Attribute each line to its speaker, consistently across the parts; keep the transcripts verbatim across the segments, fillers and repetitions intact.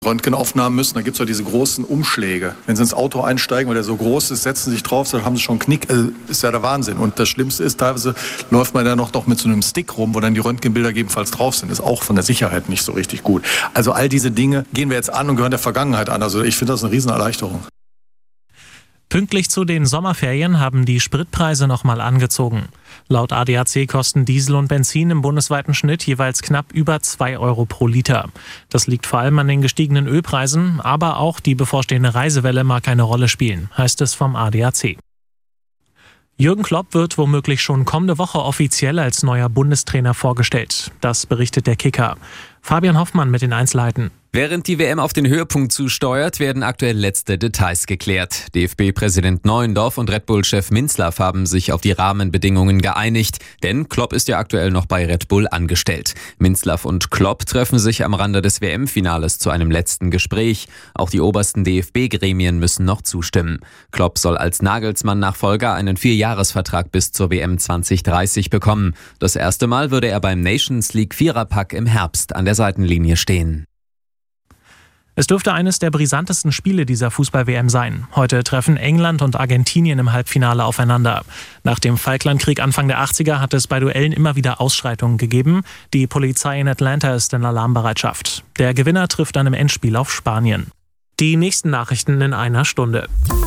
Speaker 1: Röntgenaufnahmen müssen, da gibt es ja diese großen Umschläge. Wenn sie ins Auto einsteigen, weil der so groß ist, setzen sich drauf, dann haben sie schon einen Knick. Also ist ja der Wahnsinn. Und das Schlimmste ist, teilweise läuft man ja noch doch mit so einem Stick rum, wo dann die Röntgenbilder ebenfalls drauf sind. Ist auch von der Sicherheit nicht so richtig gut. Also all diese Dinge gehen wir jetzt an und gehören der Vergangenheit an. Also ich finde das eine Riesenerleichterung.
Speaker 2: Pünktlich zu den Sommerferien haben die Spritpreise nochmal angezogen. Laut A D A C kosten Diesel und Benzin im bundesweiten Schnitt jeweils knapp über zwei Euro pro Liter. Das liegt vor allem an den gestiegenen Ölpreisen, aber auch die bevorstehende Reisewelle mag eine Rolle spielen, heißt es vom A D A C. Jürgen Klopp wird womöglich schon kommende Woche offiziell als neuer Bundestrainer vorgestellt. Das berichtet der Kicker. Fabian Hoffmann mit den Einzelheiten.
Speaker 3: Während die W M auf den Höhepunkt zusteuert, werden aktuell letzte Details geklärt. D F B-Präsident Neuendorf und Red Bull-Chef Minzlaff haben sich auf die Rahmenbedingungen geeinigt, denn Klopp ist ja aktuell noch bei Red Bull angestellt. Minzlaff und Klopp treffen sich am Rande des W M-Finales zu einem letzten Gespräch. Auch die obersten D F B-Gremien müssen noch zustimmen. Klopp soll als Nagelsmann-Nachfolger einen Vierjahresvertrag bis zur W M zwanzig dreißig bekommen. Das erste Mal würde er beim Nations League Viererpack im Herbst an der Seitenlinie stehen.
Speaker 2: Es dürfte eines der brisantesten Spiele dieser Fußball-W M sein. Heute treffen England und Argentinien im Halbfinale aufeinander. Nach dem Falklandkrieg Anfang der achtziger hat es bei Duellen immer wieder Ausschreitungen gegeben. Die Polizei in Atlanta ist in Alarmbereitschaft. Der Gewinner trifft dann im Endspiel auf Spanien. Die nächsten Nachrichten in einer Stunde.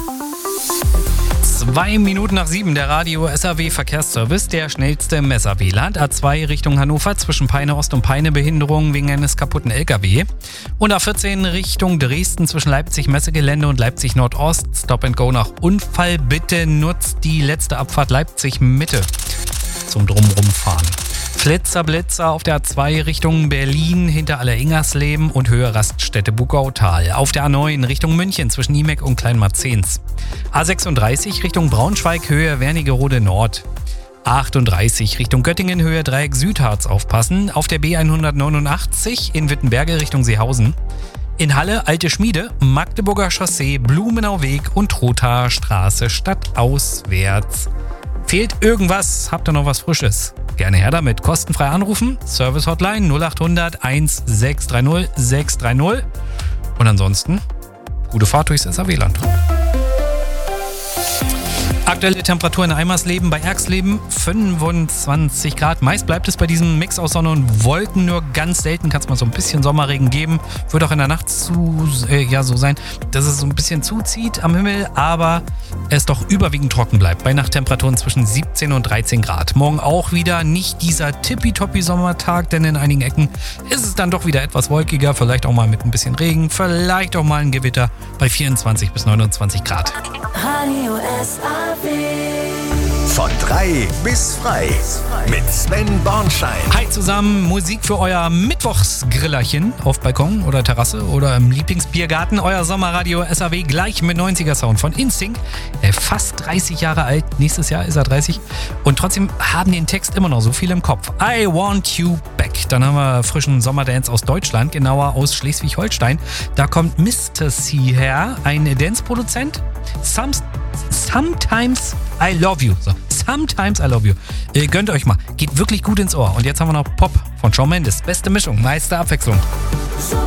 Speaker 4: Zwei Minuten nach sieben, der Radio S A W Verkehrsservice, der schnellste im S A W-Land. A zwei Richtung Hannover zwischen Peine Ost und Peine Behinderung wegen eines kaputten L K W. Und A vierzehn Richtung Dresden zwischen Leipzig Messegelände und Leipzig Nordost. Stop and Go nach Unfall. Bitte nutzt die letzte Abfahrt Leipzig Mitte zum Drumrumfahren. Flitzer, Blitzer auf der A zwei Richtung Berlin hinter Alleringersleben und Höhe Raststätte Bugautal. Auf der A neun Richtung München zwischen Niemek und Kleinmarzens. A sechsunddreißig Richtung Braunschweig Höhe Wernigerode Nord. A achtunddreißig Richtung Göttingen Höhe Dreieck Südharz aufpassen. Auf der B hundertneunundachtzig in Wittenberge Richtung Seehausen. In Halle Alte Schmiede, Magdeburger Chaussee, Blumenauweg und Trothaer Straße stadtauswärts. Fehlt irgendwas? Habt ihr noch was Frisches? Gerne her damit. Kostenfrei anrufen. Service Hotline null acht hundert eins sechs drei null sechs drei null. Und ansonsten gute Fahrt durchs S A W-Land. Aktuelle Temperatur in Eimersleben bei Erxleben fünfundzwanzig Grad. Meist bleibt es bei diesem Mix aus Sonne und Wolken. Nur ganz selten kann es mal so ein bisschen Sommerregen geben. Wird auch in der Nacht zu, äh, ja, so sein, dass es so ein bisschen zuzieht am Himmel, aber es doch überwiegend trocken bleibt. Bei Nachttemperaturen zwischen siebzehn und dreizehn Grad. Morgen auch wieder nicht dieser tippitoppi Sommertag, denn in einigen Ecken ist es dann doch wieder etwas wolkiger. Vielleicht auch mal mit ein bisschen Regen, vielleicht auch mal ein Gewitter bei vierundzwanzig bis neunundzwanzig Grad.
Speaker 5: Radio S A W.
Speaker 6: Von drei bis frei mit Sven Bornschein.
Speaker 4: Hi zusammen, Musik für euer Mittwochsgrillerchen auf Balkon oder Terrasse oder im Lieblingsbiergarten. Euer Sommerradio S A W gleich mit neunziger Sound von Instinct. Er ist fast dreißig Jahre alt, nächstes Jahr ist er dreißig und trotzdem haben den Text immer noch so viel im Kopf. I want you back. Dann haben wir frischen Sommerdance aus Deutschland, genauer aus Schleswig-Holstein. Da kommt Mister C her, ein Dance-Produzent. Some, sometimes I love you. So, sometimes I love you. Äh, gönnt euch mal. Geht wirklich gut ins Ohr. Und jetzt haben wir noch Pop von Shawn Mendes. Beste Mischung, meiste Abwechslung.